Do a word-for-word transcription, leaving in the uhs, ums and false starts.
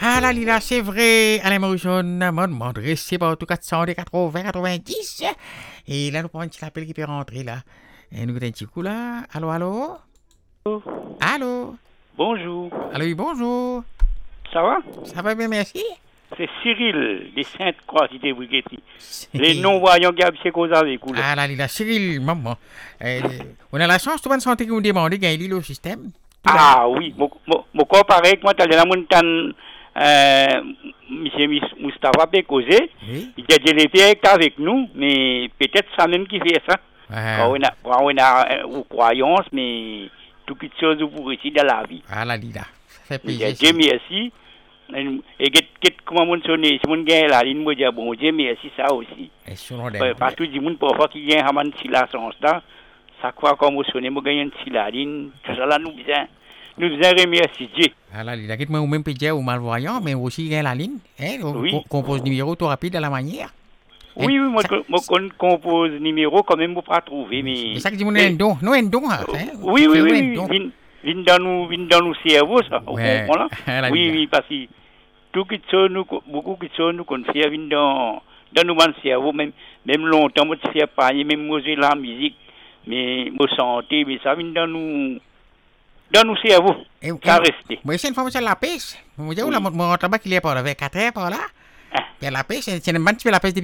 Ah là, Lila, c'est vrai. Alain Morrison m'a demandé, c'est pas tout quatre cents, quatre-vingts, quatre-vingt-dix. Et là, nous prenons un petit appel qui peut rentrer là. Et nous un petit coup là. Allô, allô? Allô? Bonjour. Allô, oui, bonjour. Ça va? Ça va bien, merci. C'est Cyril, des Saintes-Croix, qui Brigetti. Les non-voyants qui habitent cause avec vous. Ah là, Lila, Cyril, maman. Euh, on a la chance, tout le monde santé que vous demandez, gagner le système. Ah oui, mon corps pareil, moi, t'as dans la montagne, euh, M. Moustapha peut causer. Oui. Il a été avec nous, mais peut-être ça même qui fait ça. Ah. Quand on a, quand on a euh, croyance, mais toute chose pour réussir dans la vie. Ah là, Lila, ça fait plaisir. Dieu merci. Et comment on sonne, si on gagne la ligne, moi, je dis bon Dieu merci, ça aussi. Parce que du monde parfois qui gagne un petit la sens là, ça croit comme on sonne, moi gagne un petit la ligne, tout ça là nous besoin, nous besoin remercier Dieu. Ah là, Lila, quitte-moi ou même pédia ou malvoyant, mais aussi gagne la ligne, hein, oui. Compose numéro tout rapide à la manière. Oui, oui, moi, ça... moi, je compose numéro quand même, pour pas trouver, mais... C'est ça que dit mon endon, non endon, hein? Oui, oui, oui, oui, vin dans nous, vin dans nous cerveaux, ça, ouais. Voilà. Oui, oui, parce que tout qui sont nous, beaucoup qui sont nous confient, vin dans, dans nos cerveaux, même, même longtemps, moi, tu fais pas, même moi, j'ai la musique, mais, moi, santé, mais ça vient dans nous, dans nos cerveaux, ça reste. Moi, c'est une fois, c'est la pêche. Moi, j'ai où la, mon tabac, il est par là, avec quatre heures par là. Il y a la pêche, c'est une bonne, tu fais la pêche depuis